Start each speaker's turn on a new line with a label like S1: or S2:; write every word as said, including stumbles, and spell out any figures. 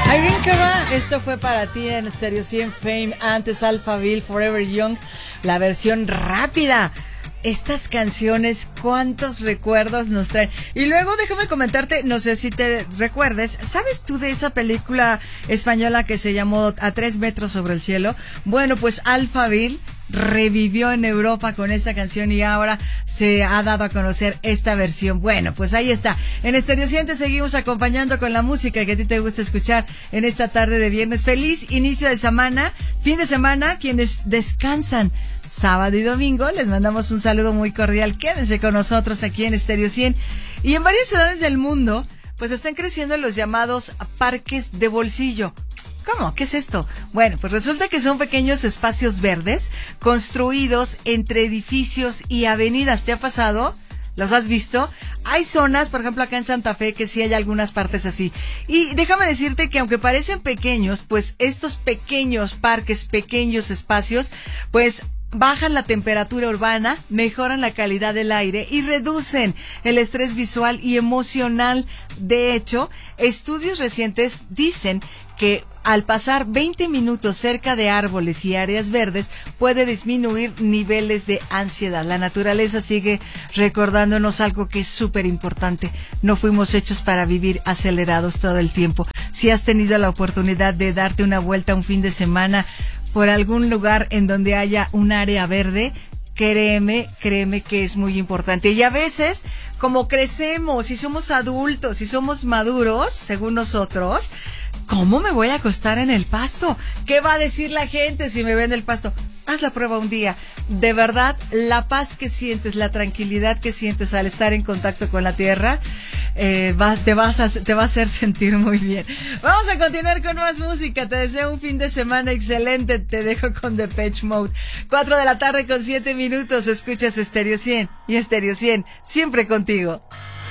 S1: Irene Cara, esto fue para ti en Stereo cien Fame, antes Alphaville, Forever Young, la versión rápida. Estas canciones, cuántos recuerdos nos traen. Y luego déjame comentarte, no sé si te recuerdes, ¿sabes tú de esa película española que se llamó A tres metros sobre el cielo? Bueno, pues Alphaville revivió en Europa con esta canción y ahora se ha dado a conocer esta versión. Bueno, pues ahí está. En Stereo cien te seguimos acompañando con la música que a ti te gusta escuchar en esta tarde de viernes. Feliz inicio de semana, fin de semana, quienes descansan sábado y domingo, les mandamos un saludo muy cordial. Quédense con nosotros aquí en Stereo cien. Y en varias ciudades del mundo, pues están creciendo los llamados parques de bolsillo. ¿Cómo? ¿Qué es esto? Bueno, pues resulta que son pequeños espacios verdes construidos entre edificios y avenidas. ¿Te ha pasado? ¿Los has visto? Hay zonas, por ejemplo, acá en Santa Fe, que sí hay algunas partes así. Y déjame decirte que aunque parecen pequeños, pues estos pequeños parques, pequeños espacios, pues bajan la temperatura urbana, mejoran la calidad del aire y reducen el estrés visual y emocional. De hecho, estudios recientes dicen que al pasar veinte minutos cerca de árboles y áreas verdes puede disminuir niveles de ansiedad. La naturaleza sigue recordándonos algo que es súper importante. No fuimos hechos para vivir acelerados todo el tiempo. Si has tenido la oportunidad de darte una vuelta un fin de semana por algún lugar en donde haya un área verde, créeme, créeme que es muy importante. Y a veces, como crecemos y somos adultos y somos maduros, según nosotros, ¿cómo me voy a acostar en el pasto? ¿Qué va a decir la gente si me ve en el pasto? Haz la prueba un día. De verdad, la paz que sientes, la tranquilidad que sientes al estar en contacto con la tierra, eh, va, te, vas a, te va a hacer sentir muy bien. Vamos a continuar con más música. Te deseo un fin de semana excelente. Te dejo con Depeche Mode. Cuatro de la tarde con siete minutos. Escuchas Stereo cien. Y Stereo cien, siempre contigo.